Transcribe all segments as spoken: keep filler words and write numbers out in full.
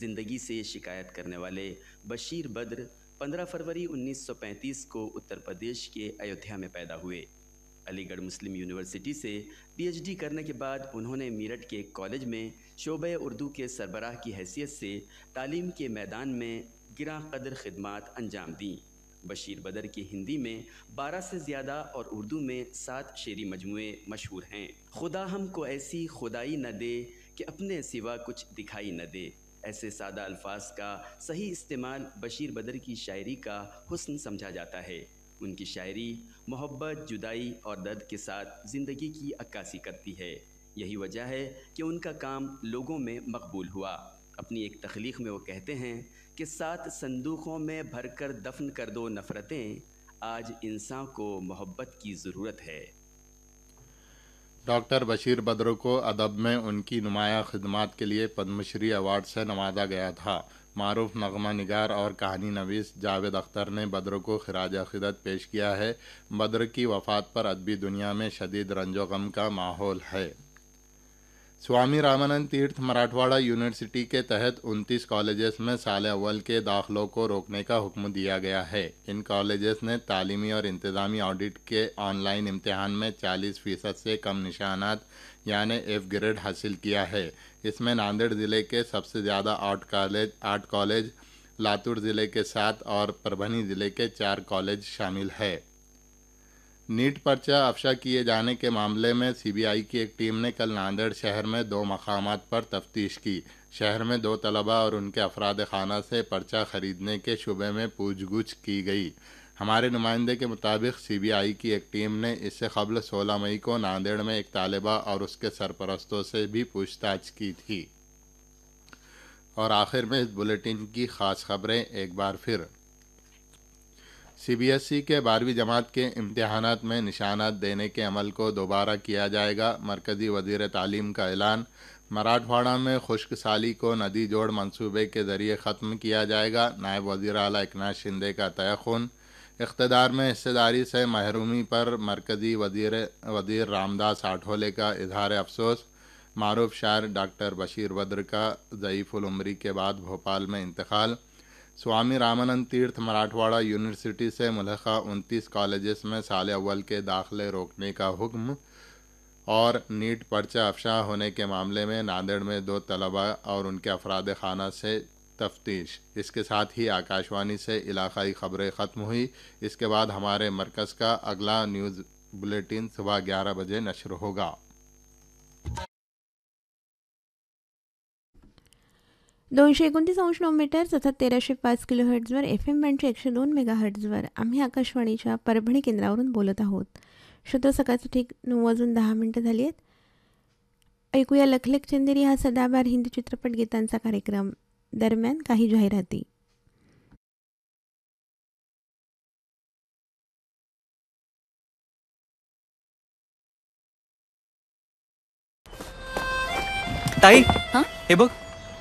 ज़िंदगी से शिकायत करने वाले बशीर बद्र पंद्रह फरवरी उन्नीस सौ पैंतीस को उत्तर प्रदेश के अयोध्या में पैदा हुए। अलीगढ़ मुस्लिम यूनिवर्सिटी से पीएचडी करने के बाद उन्होंने मेरठ के एक कॉलेज में शोबे उर्दू के सरबराह की हैसियत से तालीम के मैदान में गिरा कदर खिदमात अंजाम दी। बशीर बद्र की हिंदी में बारह से ज़्यादा और उर्दू में सात शेरी मजमूए मशहूर हैं। खुदा हमको ऐसी खुदाई न दे कि अपने सिवा कुछ दिखाई न दे, ऐसे सादा अल्फाज का सही इस्तेमाल बशीर बद्र की शायरी का हुस्न समझा जाता है। उनकी शायरी मोहब्बत, जुदाई और दर्द के साथ ज़िंदगी की अक्कासी करती है। यही वजह है कि उनका काम लोगों में मकबूल हुआ। अपनी एक तख्लीक में वो कहते हैं कि सात संदूकों में भरकर दफन कर दो नफ़रतें, आज इंसान को मोहब्बत की ज़रूरत है। डॉक्टर बशीर बद्र को अदब में उनकी नुमाया खिदमात के लिए पद्मश्री अवार्ड से नवाजा गया था। मारूफ नगमा निगार और कहानी नवीस जावेद अख्तर ने बद्र को खिराज अक़ीदत पेश किया है। बद्र की वफ़ात पर अदबी दुनिया में शदीद रंजो गम का माहौल है। स्वामी रामानंद तीर्थ मराठवाड़ा यूनिवर्सिटी के तहत उनतीस कॉलेजेस में साल अव्वल के दाखिलों को रोकने का हुक्म दिया गया है। इन कॉलेजेस ने तालीमी और इंतज़ामी ऑडिट के ऑनलाइन इम्तिहान में चालीस फ़ीसद से कम निशानात यानी एफ ग्रेड हासिल किया है। इसमें नांदेड़ ज़िले के सबसे ज़्यादा आठ कॉलेज आठ कॉलेज लातूर ज़िले के सात और परभनी ज़िले के चार कॉलेज शामिल है। नीट पर्चा अफशा किए जाने के मामले में सीबीआई की एक टीम ने कल नांदेड़ शहर में दो मकामात पर तफ्तीश की। शहर में दो तलबा और उनके अफराद खाना से पर्चा खरीदने के शुबे में पूछगछ की गई। हमारे नुमाइंदे के मुताबिक सीबीआई की एक टीम ने इससे कबल सोलह मई को नांदेड़ में एक तालिबा और उसके सरपरस्तों से भी पूछताछ की थी। और आखिर में इस बुलेटिन की ख़ास खबरें एक बार फिर। सीबीएसई के बारहवीं जमात के इम्तिहानात में निशानात देने के अमल को दोबारा किया जाएगा। मरकज़ी वज़ीर तालीम का ऐलान। मराठवाड़ा में खुश्क साली को नदी जोड़ मंसूबे के ज़रिए ख़त्म किया जाएगा। नायब वज़ीर आला एकनाथ शिंदे का तयख़ुन। इक़्तिदार में हिस्सेदारी से महरूमी पर मरकज़ी वज़ीर वज़ीर रामदास आठवले का इज़हार अफसोस। मारूफ शायर डॉक्टर बशीर बद्र का ज़ईफ़ुल उम्री के बाद भोपाल में इंतकाल। स्वामी रामानंद तीर्थ मराठवाड़ा यूनिवर्सिटी से मुल्हिक़ा उनतीस कॉलेजेस में साल अव्वल के दाखिले रोकने का हुक्म। और नीट पर्चा अफशा होने के मामले में नांदेड़ में दो तलबा और उनके अफराद खाना से तफ्तीश। इसके साथ ही आकाशवाणी से इलाक़ाई ख़बरें ख़त्म हुई। इसके बाद हमारे मरकज़ का अगला न्यूज़ बुलेटिन सुबह ग्यारह बजे नश्र होगा। दोनशे एकोणतीस अंश नऊ मीटर सतत तेराशे पाच किलो हर्ट्झवर एफ एम बँडचे एकशे दोन मेगा हर्ट्झवर आम्ही आकाशवाणीच्या परभणी केंद्रावरून बोलत आहोत. श्रोता, सकाळचे ठीक नऊ वाजून दहा मिनटं झाली आहेत. ऐकूया लखलेख चंदेरी हा सदाबहार हिंदी चित्रपट गीतांचा कार्यक्रम. दरम्यान काही जाहिराती. ताई, हे बघ.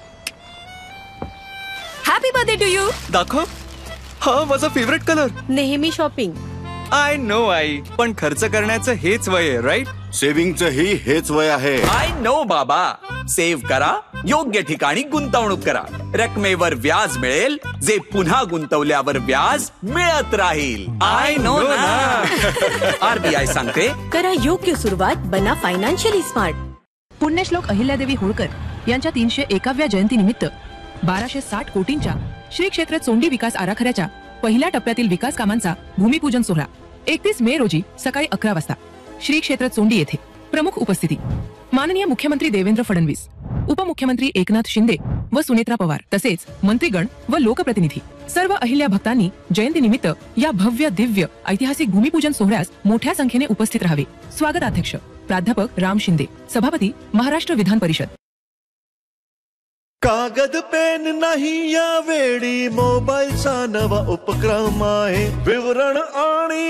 Happy birthday to you. दाखव. हा माझा फेवरेट कलर. नेहमी शॉपिंग. आय नो आई, पण खर्च करण्याचं हेच वय आहे, राईट? सेव्हिंगचं ही हेच वय आहे. I know Baba. सेव्ह करा, योग्य ठिकाणी गुंतवणूक करा. रकमेवर व्याज मिळेल, जे पुन्हा गुंतवल्यावर व्याज मिळत राहील. आय नो ना. आरबीआय सांगते, करा योग्य सुरुवात, बना फायनान्शियली स्मार्ट. पुण्यश्लोक अहिल्यादेवी होळकर यांच्या तीनशे एकाव्या जयंतीनिमित्त बाराशे साठ कोटींच्या श्री क्षेत्र चोंडी विकास आराखड्याच्या पहिल्या टप्प्यातील विकास कामांचा भूमिपूजन सोहळा एकतीस मे रोजी सकाळी अकरा वाजता श्री क्षेत्र चोंडी येथे. प्रमुख उपस्थिती माननीय मुख्यमंत्री देवेंद्र फडणवीस, उपमुख्यमंत्री एकनाथ शिंदे व सुनेत्रा पवार तसेच मंत्रीगण व लोकप्रतिनिधी. सर्व अहिल्या भक्तांनी जयंतीनिमित्त या भव्य दिव्य ऐतिहासिक भूमिपूजन सोहळ्यास मोठ्या संख्येने उपस्थित राहावे. स्वागताध्यक्ष प्राध्यापक राम शिंदे, सभापती महाराष्ट्र विधान परिषद. कागद पेन नाही या वेळी मोबाईलचा नवा उपक्रम आहे. विवरण आणि